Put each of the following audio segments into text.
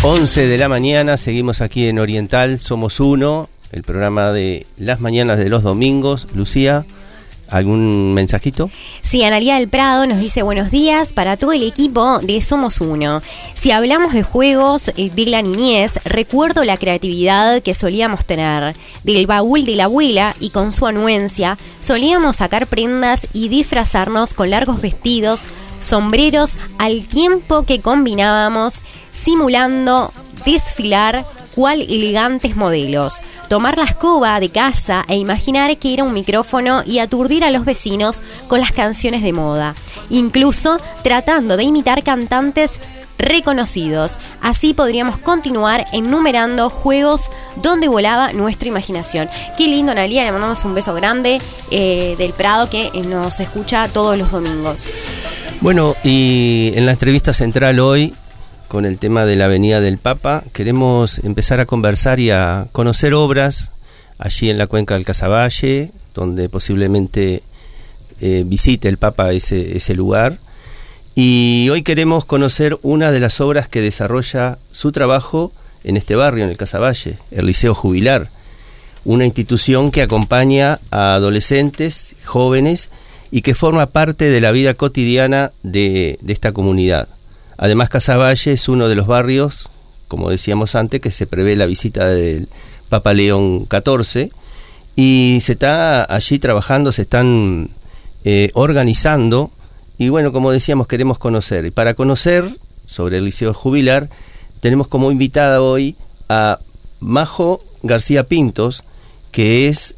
11 de la mañana, seguimos aquí en Oriental, Somos Uno, el programa de las mañanas de los domingos. Lucía, ¿algún mensajito? Sí, Analía del Prado nos dice buenos días para todo el equipo de Somos Uno. Si hablamos de juegos de la niñez, recuerdo la creatividad que solíamos tener. Del baúl de la abuela y con su anuencia, solíamos sacar prendas y disfrazarnos con largos vestidos, sombreros, al tiempo que combinábamos, simulando desfilar cual elegantes modelos, tomar la escoba de casa e imaginar que era un micrófono y aturdir a los vecinos con las canciones de moda, incluso tratando de imitar cantantes reconocidos. Así podríamos continuar enumerando juegos donde volaba nuestra imaginación. Qué lindo, Analía, le mandamos un beso grande del Prado, que nos escucha todos los domingos. Bueno, y en la entrevista central hoy, con el tema de la Avenida del Papa, queremos empezar a conversar y a conocer obras allí en la cuenca del Casaballe, donde posiblemente visite el Papa ese lugar. Y hoy queremos conocer una de las obras que desarrolla su trabajo en este barrio, en el Casaballe, el Liceo Jubilar, una institución que acompaña a adolescentes, jóvenes, y que forma parte de la vida cotidiana de esta comunidad. Además, Casaballe es uno de los barrios, como decíamos antes, que se prevé la visita del Papa León XIV, y se está allí trabajando, se están organizando, y bueno, como decíamos, queremos conocer. Y para conocer sobre el Liceo Jubilar, tenemos como invitada hoy a Majo García Pintos, que es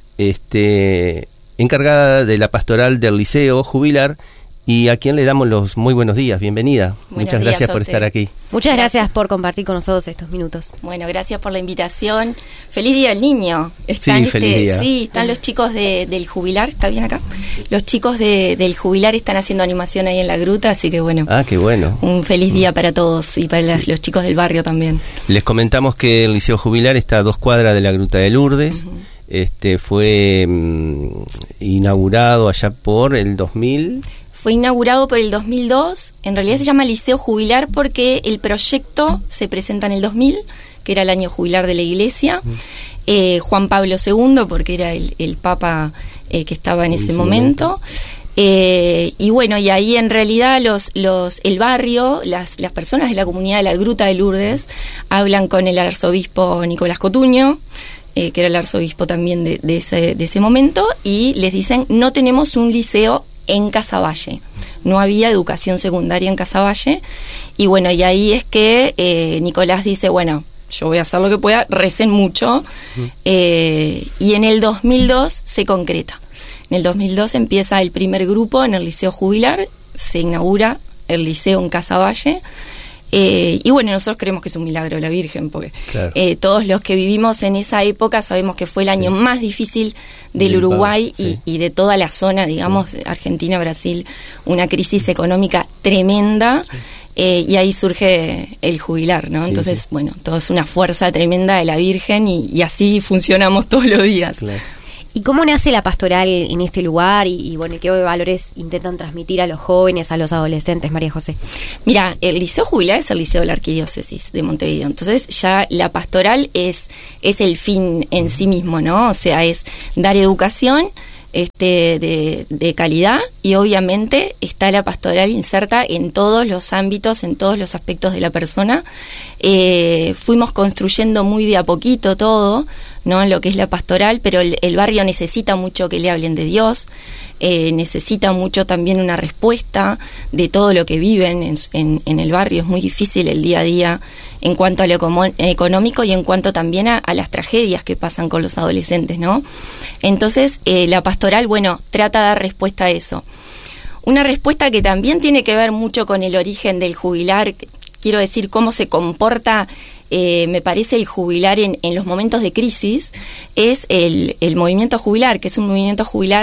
encargada de la pastoral del Liceo Jubilar, y a quien le damos los muy buenos días. Bienvenida. Muchas gracias por estar aquí. Muchas gracias por compartir con nosotros estos minutos. Bueno, gracias por la invitación. Feliz Día del Niño. Sí, feliz día. Sí, están los chicos del Jubilar, ¿está bien acá? Los chicos del Jubilar están haciendo animación ahí en la gruta, así que bueno. Ah, qué bueno. Un feliz día para todos y para los chicos del barrio también. Les comentamos que el Liceo Jubilar está a 2 cuadras de la Gruta de Lourdes. Fue inaugurado allá por el 2000. Fue inaugurado por el 2002, en realidad se llama Liceo Jubilar porque el proyecto se presenta en el 2000, que era el año jubilar de la iglesia, Juan Pablo II, porque era el papa que estaba en ese momento. Y bueno, y ahí en realidad el barrio, las personas de la comunidad de la Gruta de Lourdes, hablan con el arzobispo Nicolás Cotuño, que era el arzobispo también de ese momento, y les dicen, no tenemos un liceo en Casaballe, no había educación secundaria en Casaballe, y bueno, y ahí es que Nicolás dice, bueno, yo voy a hacer lo que pueda, recen mucho, y en el 2002 se concreta. En el 2002 empieza el primer grupo en el Liceo Jubilar, se inaugura el liceo en Casaballe, y bueno, nosotros creemos que es un milagro de la Virgen, porque claro, todos los que vivimos en esa época sabemos que fue el año más difícil del Uruguay y de toda la zona, digamos, Argentina, Brasil, una crisis económica tremenda, y ahí surge el Jubilar, ¿no? Entonces, bueno, todo es una fuerza tremenda de la Virgen y así funcionamos todos los días. Claro. ¿Y cómo nace la pastoral en este lugar? Y bueno, ¿qué valores intentan transmitir a los jóvenes, a los adolescentes, María José? Mira, el Liceo Jubilar es el liceo de la Arquidiócesis de Montevideo. Entonces ya la pastoral es el fin en sí mismo, ¿no? O sea, es dar educación de calidad, y obviamente está la pastoral inserta en todos los ámbitos, en todos los aspectos de la persona. Fuimos construyendo muy de a poquito todo, ¿no? Lo que es la pastoral, pero el barrio necesita mucho que le hablen de Dios, necesita mucho también una respuesta de todo lo que viven en el barrio. Es muy difícil el día a día en cuanto a lo económico y en cuanto también a las tragedias que pasan con los adolescentes, ¿no? Entonces, la pastoral, bueno, trata de dar respuesta a eso. Una respuesta que también tiene que ver mucho con el origen del jubilar, quiero decir, cómo se comporta, me parece, el jubilar en los momentos de crisis, es el movimiento jubilar, que es un movimiento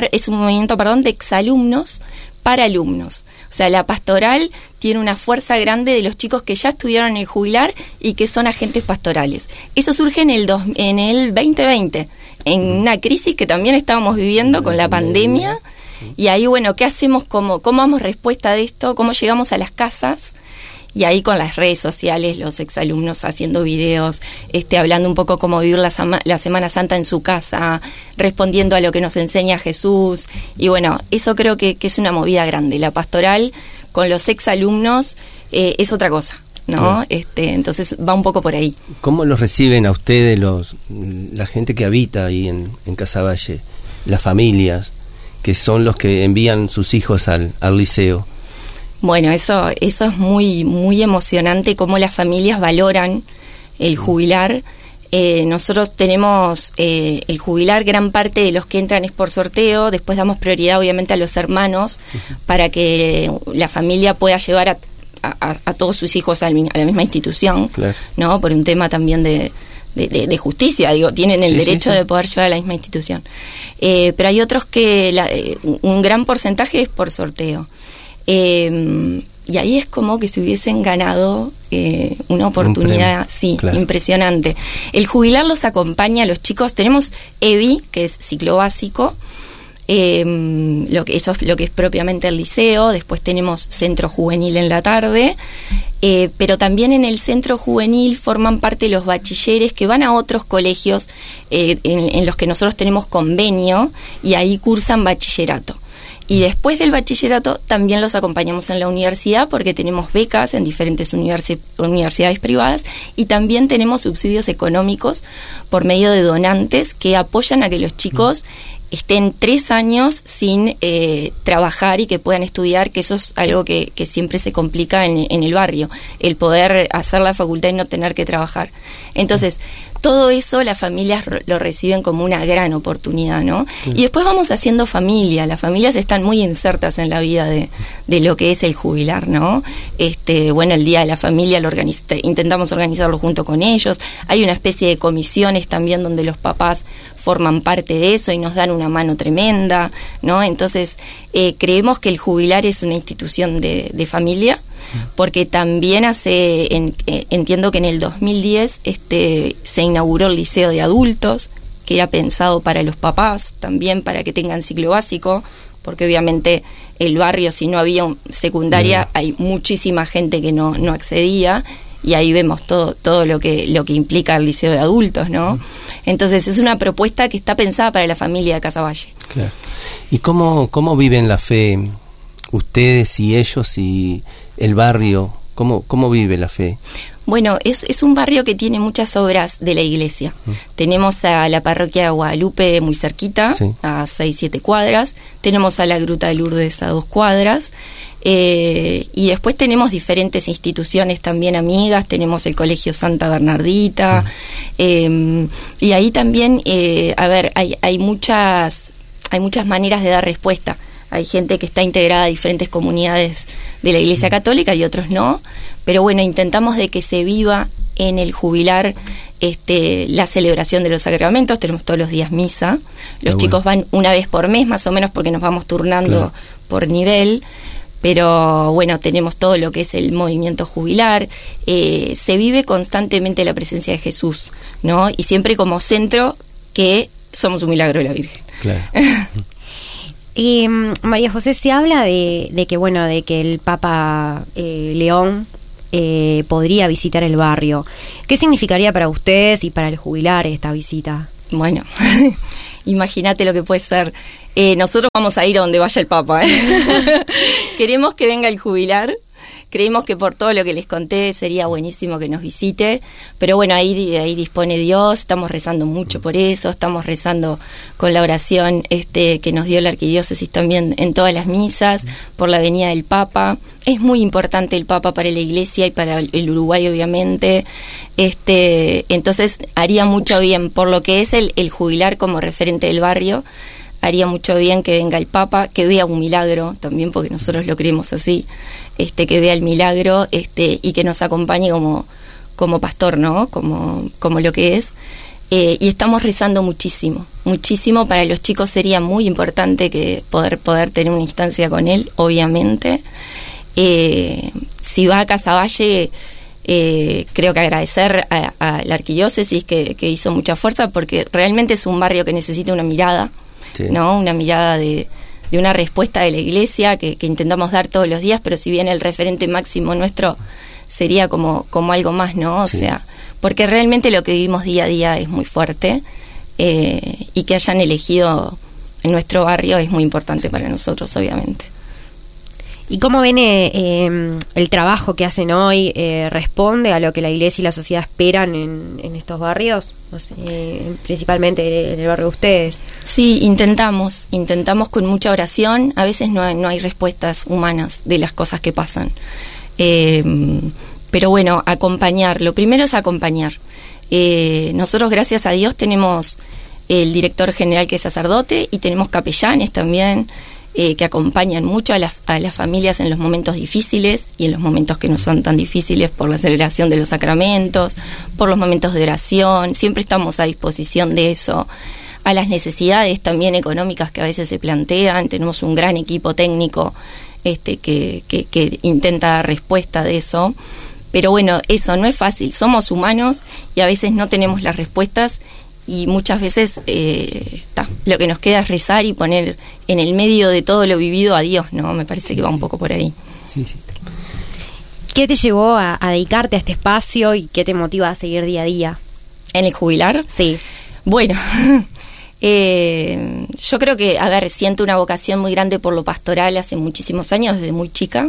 de exalumnos para alumnos. O sea, la pastoral tiene una fuerza grande de los chicos que ya estudiaron en el jubilar y que son agentes pastorales. Eso surge en el 2020, en una crisis que también estábamos viviendo con la pandemia. Y ahí, bueno, ¿qué hacemos? ¿Cómo damos respuesta de esto? ¿Cómo llegamos a las casas? Y ahí con las redes sociales, los exalumnos haciendo videos, hablando un poco cómo vivir la Semana Santa en su casa, respondiendo a lo que nos enseña Jesús. Y bueno, eso creo que es una movida grande. La pastoral con los exalumnos es otra cosa, ¿no? Entonces va un poco por ahí. ¿Cómo los reciben a ustedes la gente que habita ahí en Casaballe, las familias, que son los que envían sus hijos al liceo? Bueno, eso es muy, muy emocionante, cómo las familias valoran el jubilar. Nosotros tenemos el jubilar, gran parte de los que entran es por sorteo, después damos prioridad obviamente a los hermanos para que la familia pueda llevar a todos sus hijos a la misma institución, claro, ¿no? Por un tema también de justicia, digo, tienen el derecho de poder llevar a la misma institución. Pero hay otros que un gran porcentaje es por sorteo. Y ahí es como que se hubiesen ganado una oportunidad, claro, impresionante. El jubilar los acompaña a los chicos. Tenemos EVI, que es ciclo básico, eso es lo que es propiamente el liceo. Después tenemos centro juvenil en la tarde, pero también en el centro juvenil forman parte los bachilleres que van a otros colegios en los que nosotros tenemos convenio, y ahí cursan bachillerato. Y después del bachillerato también los acompañamos en la universidad, porque tenemos becas en diferentes universidades privadas, y también tenemos subsidios económicos por medio de donantes que apoyan a que los chicos estén 3 años sin trabajar y que puedan estudiar, que eso es algo que siempre se complica en el barrio, el poder hacer la facultad y no tener que trabajar. Entonces, todo eso las familias lo reciben como una gran oportunidad, ¿no? Sí. Y después vamos haciendo familia. Las familias están muy insertas en la vida de lo que es el jubilar, ¿no? Bueno, el Día de la Familia intentamos organizarlo junto con ellos. Hay una especie de comisiones también donde los papás forman parte de eso y nos dan una mano tremenda, ¿no? Entonces, creemos que el jubilar es una institución de familia, porque también entiendo que en el 2010 se inauguró el liceo de adultos, que era pensado para los papás, también para que tengan ciclo básico, porque obviamente el barrio, si no había secundaria, hay muchísima gente que no accedía, y ahí vemos todo lo que implica el liceo de adultos, ¿no? Entonces es una propuesta que está pensada para la familia de Casaballe. Claro. ¿Y cómo viven la fe ustedes y ellos y el barrio? ¿Cómo vive la fe? Bueno, es un barrio que tiene muchas obras de la iglesia. Tenemos a la parroquia de Guadalupe muy cerquita, a 6-7 cuadras. Tenemos a la Gruta de Lourdes a 2 cuadras. Y después tenemos diferentes instituciones también amigas. Tenemos el Colegio Santa Bernardita. Y ahí también, hay muchas maneras de dar respuesta. Hay gente que está integrada a diferentes comunidades de la Iglesia Católica y otros no, pero bueno, intentamos de que se viva en el jubilar la celebración de los sacramentos. Tenemos todos los días misa. Los chicos van una vez por mes más o menos, porque nos vamos turnando por nivel, pero bueno, tenemos todo lo que es el movimiento jubilar. Se vive constantemente la presencia de Jesús, ¿no? Y siempre como centro que somos un milagro de la Virgen. Claro. María José, se habla de que el Papa León podría visitar el barrio. ¿Qué significaría para ustedes y para el jubilar esta visita? Bueno, imagínate lo que puede ser. Nosotros vamos a ir a donde vaya el Papa. Queremos que venga el jubilar. Creemos que por todo lo que les conté sería buenísimo que nos visite, pero bueno, ahí dispone Dios. Estamos rezando mucho por eso, estamos rezando con la oración que nos dio la arquidiócesis también en todas las misas, por la venida del Papa. Es muy importante el Papa para la Iglesia y para el Uruguay, obviamente. Entonces haría mucho bien, por lo que es el jubilar como referente del barrio, haría mucho bien que venga el Papa, que vea un milagro también, porque nosotros lo creemos así, que vea el milagro, y que nos acompañe como pastor, ¿no? Como lo que es. Y estamos rezando muchísimo. Para los chicos sería muy importante que poder tener una instancia con él, obviamente. Si va a Casaballe, creo que agradecer a la arquidiócesis que hizo mucha fuerza, porque realmente es un barrio que necesita una mirada. Sí. ¿No? Una mirada de una respuesta de la Iglesia que intentamos dar todos los días, pero si bien el referente máximo nuestro sería como algo más, ¿no? O sea, porque realmente lo que vivimos día a día es muy fuerte, y que hayan elegido en nuestro barrio es muy importante para nosotros, obviamente. ¿Y cómo ven el trabajo que hacen hoy? ¿Responde a lo que la iglesia y la sociedad esperan en estos barrios? No sé, principalmente en el barrio de ustedes. Sí, intentamos con mucha oración. A veces no hay respuestas humanas de las cosas que pasan. Pero bueno, acompañar. Lo primero es acompañar. Nosotros, gracias a Dios, tenemos el director general que es sacerdote y tenemos capellanes también, que acompañan mucho a las familias en los momentos difíciles y en los momentos que no son tan difíciles, por la celebración de los sacramentos, por los momentos de oración. Siempre estamos a disposición de eso, a las necesidades también económicas que a veces se plantean. Tenemos un gran equipo técnico que intenta dar respuesta de eso. Pero bueno, eso no es fácil, somos humanos y a veces no tenemos las respuestas. Y muchas veces lo que nos queda es rezar y poner en el medio de todo lo vivido a Dios, ¿no? Me parece que va un poco por ahí. Sí. ¿Qué te llevó a dedicarte a este espacio y qué te motiva a seguir día a día? ¿En el jubilar? Sí. Bueno, yo creo que, siento una vocación muy grande por lo pastoral hace muchísimos años, desde muy chica.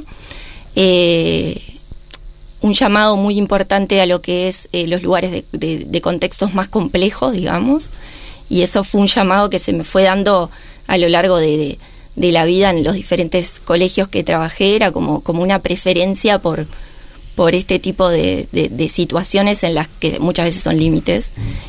Un llamado muy importante a lo que es los lugares de contextos más complejos, digamos, y eso fue un llamado que se me fue dando a lo largo de la vida en los diferentes colegios que trabajé. Era como una preferencia por este tipo de situaciones en las que muchas veces son límites,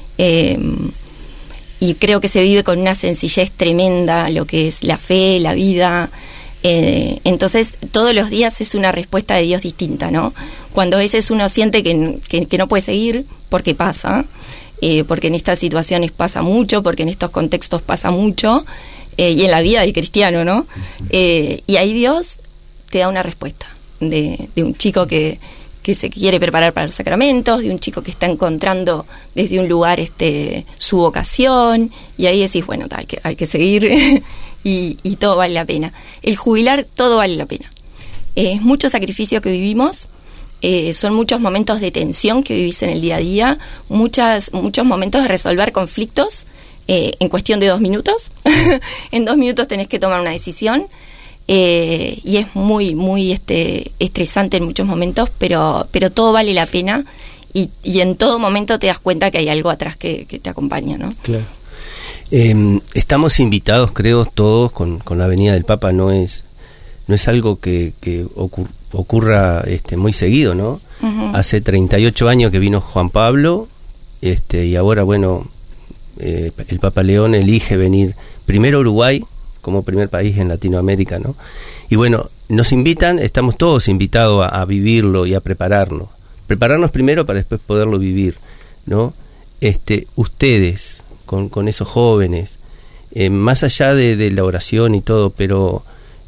y creo que se vive con una sencillez tremenda lo que es la fe, la vida. Entonces todos los días es una respuesta de Dios distinta, ¿no? Cuando a veces uno siente que no puede seguir porque pasa, porque en estas situaciones pasa mucho, porque en estos contextos pasa mucho, y en la vida del cristiano, ¿no? Y ahí Dios te da una respuesta de un chico que se quiere preparar para los sacramentos, de un chico que está encontrando desde un lugar su vocación, y ahí decís, bueno, hay que seguir y todo vale la pena. El jubilar, todo vale la pena. Es mucho sacrificio que vivimos, son muchos momentos de tensión que vivís en el día a día, muchos momentos de resolver conflictos en cuestión de 2 minutos. En 2 minutos tenés que tomar una decisión. Y es muy, muy estresante en muchos momentos, pero todo vale la pena, y en todo momento te das cuenta que hay algo atrás que te acompaña, ¿no? Claro. Estamos invitados, creo, todos con la venida del Papa. No es algo que ocurra muy seguido, ¿no? Uh-huh. Hace 38 años que vino Juan Pablo, y ahora, bueno, el Papa León elige venir primero a Uruguay como primer país en Latinoamérica, ¿no? Y bueno, nos invitan, estamos todos invitados a vivirlo y a prepararnos primero para después poderlo vivir, ¿no? Ustedes con esos jóvenes, más allá de la oración y todo, pero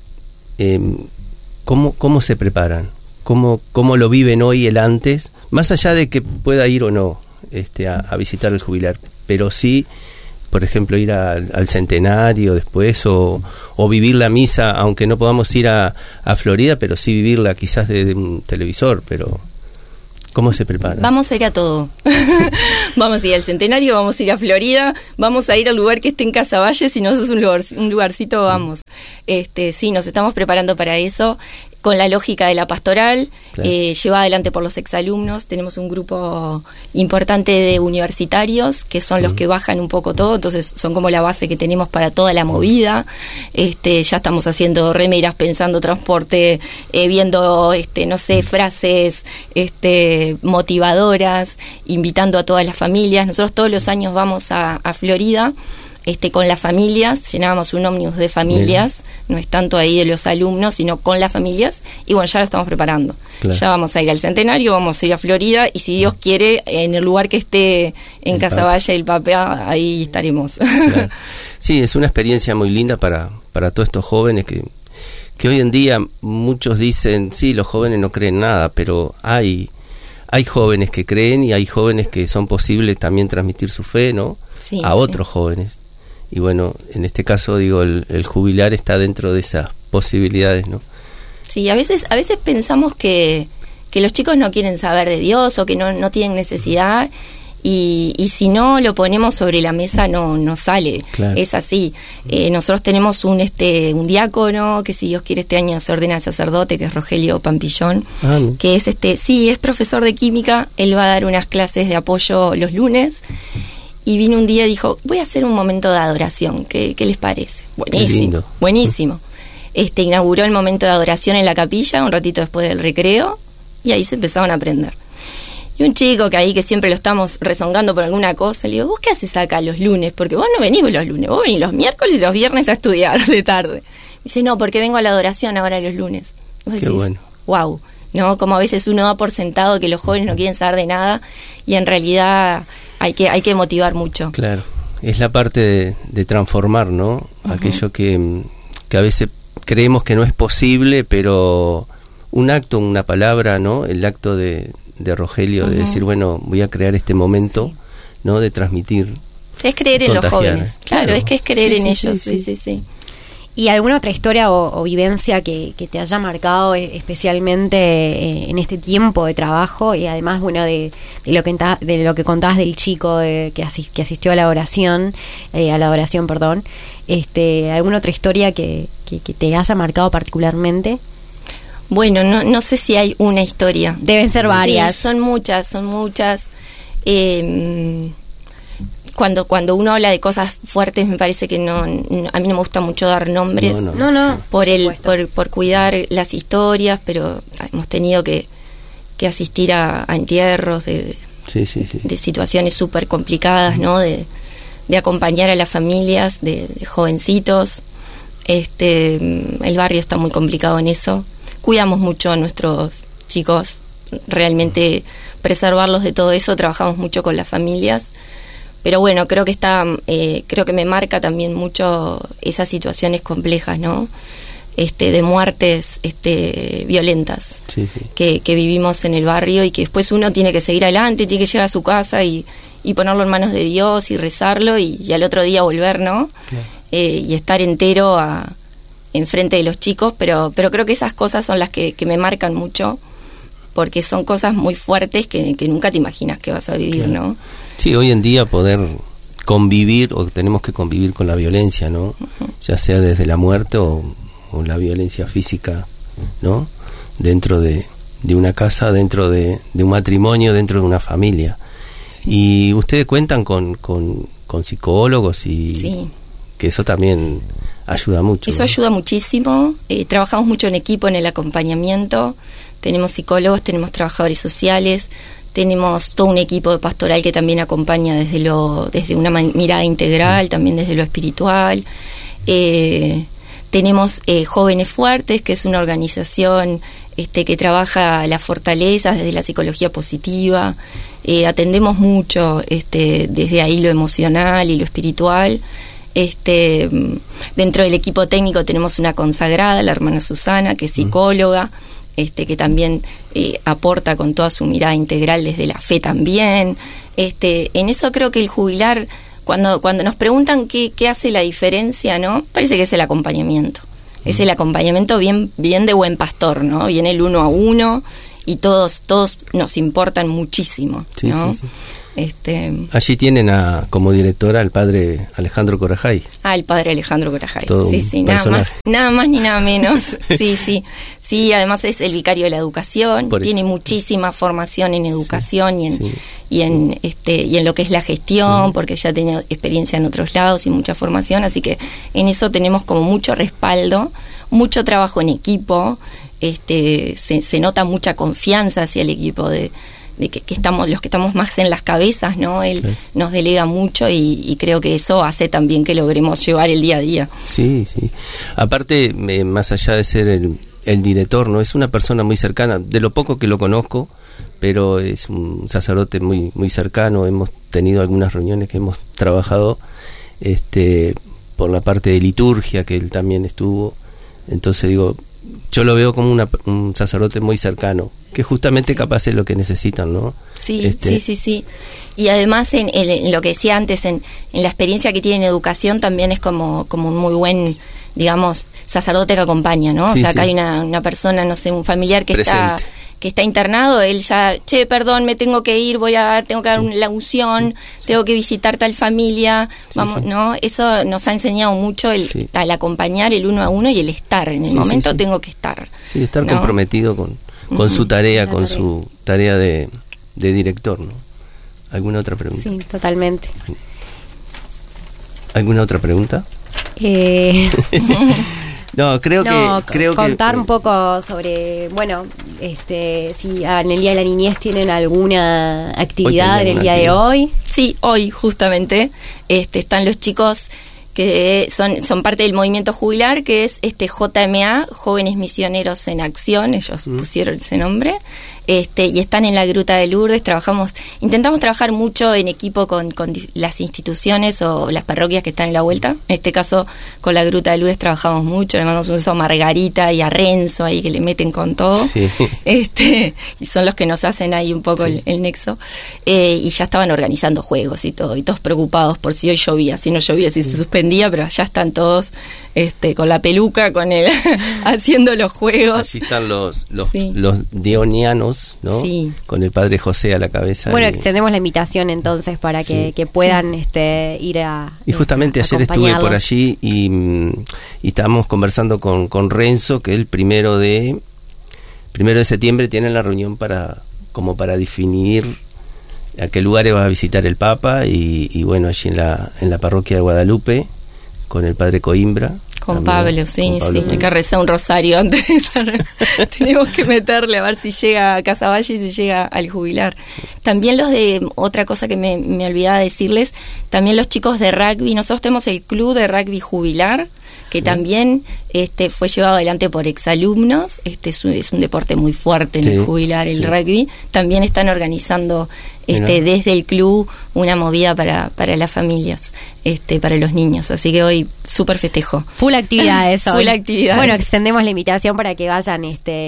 ¿cómo se preparan? ¿Cómo lo viven hoy el antes? Más allá de que pueda ir o no a visitar el jubilar, pero sí, por ejemplo, ir al centenario después, o vivir la misa, aunque no podamos ir a Florida, pero sí vivirla quizás desde un televisor. Pero ¿cómo se prepara? Vamos a ir a todo. Vamos a ir al centenario, vamos a ir a Florida, vamos a ir al lugar que esté en Casaballe. Si no es un lugarcito, vamos. Sí, nos estamos preparando para eso, con la lógica de la pastoral, claro. Llevada adelante por los exalumnos. Tenemos un grupo importante de universitarios que son los que bajan un poco todo, entonces son como la base que tenemos para toda la movida. Ya estamos haciendo remeras, pensando transporte, viendo no sé, frases motivadoras, invitando a todas las familias. Nosotros todos los años vamos a Florida con las familias, llenábamos un ómnibus de familias. Bien. No es tanto ahí de los alumnos, sino con las familias, y bueno, ya lo estamos preparando. Claro. Ya vamos a ir al centenario, vamos a ir a Florida, y si Dios quiere, en el lugar que esté en Casaballe, el Papa, ahí estaremos. Claro. Sí, es una experiencia muy linda para todos estos jóvenes que hoy en día muchos dicen, sí, los jóvenes no creen nada, pero hay jóvenes que creen, y hay jóvenes que son posibles también transmitir su fe, ¿no? Sí, a otros jóvenes. Y bueno, en este caso, digo, el jubilar está dentro de esas posibilidades, ¿no? Sí, a veces pensamos que que los chicos no quieren saber de Dios o que no tienen necesidad. Y si no lo ponemos sobre la mesa no sale, claro. Es así. Nosotros tenemos un diácono que, si Dios quiere, este año se ordena de sacerdote, que es Rogelio Pampillón, que es es profesor de química. Él va a dar unas clases de apoyo los lunes, y vino un día y dijo: voy a hacer un momento de adoración, ¿qué les parece? Buenísimo, buenísimo. Inauguró el momento de adoración en la capilla un ratito después del recreo, y ahí se empezaron a aprender. Y un chico que siempre lo estamos rezongando por alguna cosa, le digo: ¿vos qué haces acá los lunes? Porque vos no venís los lunes, vos venís los miércoles y los viernes a estudiar de tarde. Me dice: no, porque vengo a la adoración ahora los lunes. Vos decís, qué bueno. Wow, ¿no? Como a veces uno da por sentado que los jóvenes no quieren saber de nada, y en realidad hay que motivar mucho. Claro, es la parte de transformar, ¿no? Uh-huh. Aquello que a veces creemos que no es posible, pero un acto, una palabra, ¿no? El acto de Rogelio, uh-huh, de decir, bueno, voy a crear este momento, sí, ¿no? De transmitir. Es creer en los jóvenes, claro, es que es creer en ellos, sí. ¿Y alguna otra historia o vivencia que te haya marcado especialmente en este tiempo de trabajo? Y además, bueno, de lo que contabas del chico que asistió a la adoración, ¿alguna otra historia que te haya marcado particularmente? Bueno, no sé si hay una historia. Deben ser varias. Sí, son muchas. Cuando uno habla de cosas fuertes, me parece que a mí no me gusta mucho dar nombres. No. Por cuidar las historias, pero hemos tenido que asistir a entierros de situaciones súper complicadas, ¿no? De acompañar a las familias de jovencitos. El barrio está muy complicado en eso. Cuidamos mucho a nuestros chicos, realmente preservarlos de todo eso, trabajamos mucho con las familias, pero bueno, creo que me marca también mucho esas situaciones complejas, ¿no? De muertes violentas, que vivimos en el barrio, y que después uno tiene que seguir adelante, tiene que llegar a su casa y ponerlo en manos de Dios y rezarlo, y al otro día volver, ¿no? Y estar entero enfrente de los chicos, pero creo que esas cosas son las que me marcan mucho, porque son cosas muy fuertes que nunca te imaginas que vas a vivir, claro, ¿no? Sí, hoy en día poder convivir, o tenemos que convivir con la violencia, ¿no? Uh-huh. Ya sea desde la muerte o la violencia física, ¿no? Dentro de una casa, dentro de un matrimonio, dentro de una familia. Sí. Y ustedes cuentan con psicólogos y que eso también ayuda mucho. Eso, ¿no? Ayuda muchísimo. Trabajamos mucho en equipo en el acompañamiento. Tenemos psicólogos, tenemos trabajadores sociales, tenemos todo un equipo de pastoral que también acompaña desde una mirada integral, también desde lo espiritual. Tenemos Jóvenes Fuertes, que es una organización que trabaja las fortalezas desde la psicología positiva. Atendemos mucho desde ahí lo emocional y lo espiritual. Dentro del equipo técnico tenemos una consagrada, la hermana Susana, que es psicóloga, que también aporta con toda su mirada integral desde la fe también. En eso creo que el jubilar, cuando nos preguntan qué hace la diferencia, ¿no? Parece que es el acompañamiento. Es el acompañamiento bien de buen pastor, ¿no? Viene el 1 a 1 y todos nos importan muchísimo, ¿no? Sí. Allí tienen como directora al padre Alejandro Corajay. El padre Alejandro Corajay. Sí, nada más ni nada menos. Sí, además es el vicario de la educación, tiene muchísima formación en educación y en lo que es la gestión, porque ya tiene experiencia en otros lados y mucha formación, así que en eso tenemos como mucho respaldo, mucho trabajo en equipo, se nota mucha confianza hacia el equipo de que estamos los que estamos más en las cabezas, ¿no? Él nos delega mucho y creo que eso hace también que logremos llevar el día a día. Sí. Aparte, más allá de ser el director, ¿no? Es una persona muy cercana, de lo poco que lo conozco, pero es un sacerdote muy, muy cercano. Hemos tenido algunas reuniones que hemos trabajado por la parte de liturgia, que él también estuvo. Entonces yo lo veo como un sacerdote muy cercano, que justamente capaz es lo que necesitan, ¿no? Sí. Y además en lo que decía antes, en la experiencia que tiene en educación, también es como un muy buen, digamos, sacerdote que acompaña, ¿no? O sea, acá hay una persona, no sé, un familiar que que está internado, él ya, perdón, me tengo que ir, tengo que dar la unción, tengo que visitar tal familia, vamos, ¿no? Eso nos ha enseñado mucho el acompañar, el uno a uno y el estar, en el momento tengo que estar. Sí, estar comprometido con su tarea, con su tarea de director, ¿no? ¿Alguna otra pregunta? Sí, totalmente. ¿Alguna otra pregunta? No, creo que contar un poco sobre, bueno, si en el Día de la Niñez tienen alguna actividad en el día de hoy. Sí, hoy justamente están los chicos que son parte del movimiento jubilar, que es JMA, Jóvenes Misioneros en Acción, ellos pusieron ese nombre, y están en la Gruta de Lourdes. Intentamos trabajar mucho en equipo con las instituciones o las parroquias que están en la vuelta. En este caso, con la Gruta de Lourdes trabajamos mucho, le mandamos un beso a Margarita y a Renzo ahí, que le meten con todo, y son los que nos hacen ahí un poco el nexo, y ya estaban organizando juegos y todo, y todos preocupados por si hoy llovía, si no llovía, si se suspendía, pero ya están todos con la peluca, haciendo los juegos. Así están los dionianos, ¿no? Sí. Con el padre José a la cabeza. Bueno, extendemos la invitación entonces para que puedan ir a y justamente ayer estuve por allí y estábamos conversando con Renzo, que el primero de septiembre tienen la reunión para definir a qué lugares va a visitar el Papa y bueno, allí en la parroquia de Guadalupe con el padre Coimbra. Con Pablo, sí, hay que rezar un rosario antes. Tenemos que meterle a ver si llega a Casaballe y si llega al jubilar. También otra cosa que me olvidaba decirles, también los chicos de rugby, nosotros tenemos el club de rugby jubilar, que también fue llevado adelante por exalumnos. Es un deporte muy fuerte en el jubilar, el rugby. También están organizando desde el club una movida para las familias, para los niños. Así que hoy súper festejo. Full actividades hoy. Full actividades. Bueno, extendemos la invitación para que vayan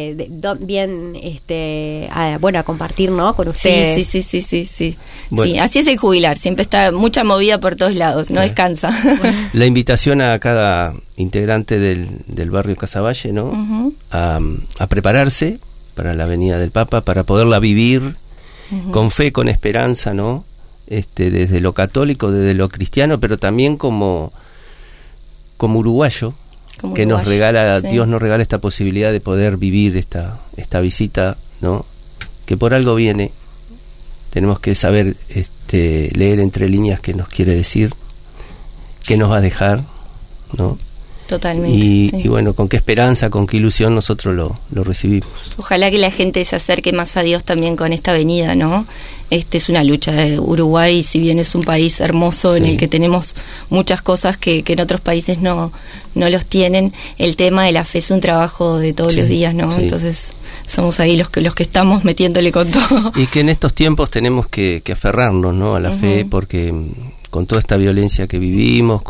a compartir, ¿no? Con ustedes. Sí. Bueno. Sí, así es el jubilar, siempre está mucha movida por todos lados, no descansa. La invitación a cada integrante del barrio Casaballe, ¿no? A prepararse para la venida del Papa, para poderla vivir con fe, con esperanza, ¿no? Desde lo católico, desde lo cristiano, pero también como uruguayo, que nos regala, Dios nos regala esta posibilidad de poder vivir esta visita, ¿no? Que por algo viene. Tenemos que saber leer entre líneas qué nos quiere decir, qué nos va a dejar, ¿no? Totalmente. Y bueno, con qué esperanza, con qué ilusión nosotros lo recibimos. Ojalá que la gente se acerque más a Dios también con esta venida, ¿no? Es una lucha de Uruguay, si bien es un país hermoso en el que tenemos muchas cosas que en otros países no los tienen, el tema de la fe es un trabajo de todos los días, ¿no? Entonces somos ahí los que estamos metiéndole con todo. Y que en estos tiempos tenemos que aferrarnos, ¿no? A la fe, porque con toda esta violencia que vivimos,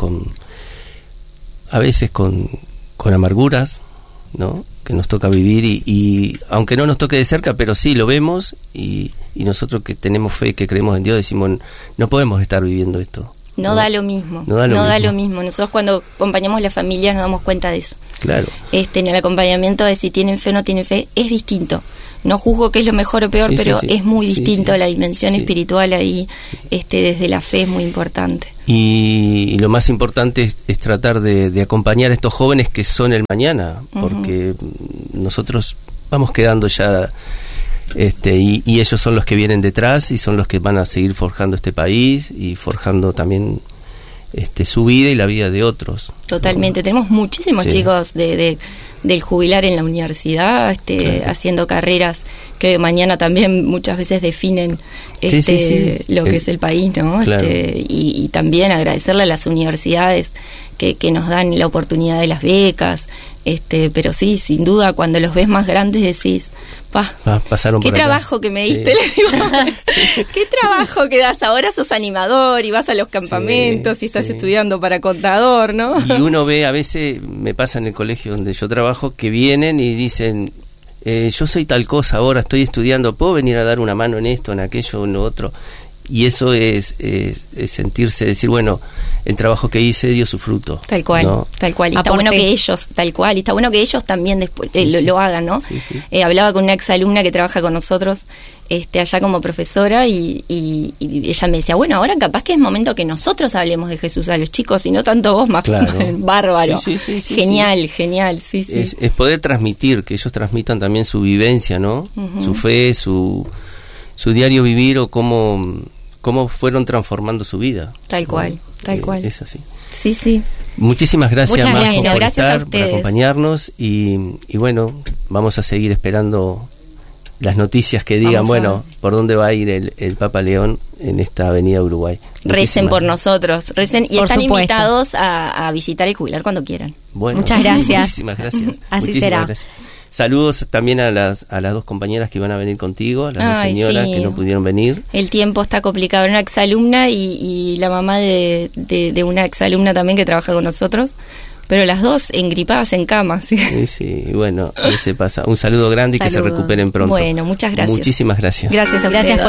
a veces con amarguras, ¿no? Que nos toca vivir y aunque no nos toque de cerca, pero sí lo vemos y nosotros que tenemos fe, que creemos en Dios, decimos, no podemos estar viviendo esto. No da lo mismo. No da lo mismo. Nosotros cuando acompañamos las familias nos damos cuenta de eso. Claro. En el acompañamiento de si tienen fe o no tienen fe es distinto. No juzgo que es lo mejor o peor, pero es muy distinto. La dimensión espiritual ahí, desde la fe es muy importante. Y lo más importante es tratar de acompañar a estos jóvenes que son el mañana, porque nosotros vamos quedando ya, y ellos son los que vienen detrás y son los que van a seguir forjando este país y forjando también su vida y la vida de otros. Totalmente, tenemos muchísimos chicos del jubilar en la universidad, haciendo carreras que mañana también muchas veces definen lo que es el país, ¿no? Claro. Y también agradecerle a las universidades que nos dan la oportunidad de las becas, pero sí, sin duda, cuando los ves más grandes decís, pasaron qué por trabajo acá. Que me diste, le digo, qué trabajo que das, ahora sos animador y vas a los campamentos y estás estudiando para contador, ¿no? Y uno ve, a veces me pasa en el colegio donde yo trabajo, que vienen y dicen, yo soy tal cosa ahora, estoy estudiando, ¿puedo venir a dar una mano en esto, en aquello, en lo otro? Y eso es sentirse, decir, bueno, el trabajo que hice dio su fruto. Tal cual, ¿no? tal cual. Y está bueno que ellos, tal cual, y está bueno que ellos también después lo hagan, ¿no? Sí, sí. Hablaba con una exalumna que trabaja con nosotros allá como profesora y ella me decía, bueno, ahora capaz que es momento que nosotros hablemos de Jesús a los chicos y no tanto vos, más claro. Bárbaro. Sí, genial, sí. Es poder transmitir, que ellos transmitan también su vivencia, ¿no? Uh-huh. Su fe, su diario vivir o cómo fueron transformando su vida. Tal cual, tal cual. Es así. Sí. Muchísimas gracias, Marco, por gracias estar, a ustedes. por acompañarnos y bueno, vamos a seguir esperando las noticias que digan, por dónde va a ir el Papa León en esta avenida Uruguay. Recen por nosotros, recen y por están supuesto. Invitados a visitar el jubilar cuando quieran. Bueno, muchas gracias. Muchísimas gracias. Así será. Gracias. Saludos también a las dos compañeras que van a venir contigo, a las dos señoras que no pudieron venir. El tiempo está complicado. Una exalumna y la mamá de una exalumna también que trabaja con nosotros. Pero las dos engripadas en cama. Sí, bueno, se pasa. Un saludo grande y que se recuperen pronto. Bueno, muchas gracias. Muchísimas gracias. Gracias a ustedes. Gracias por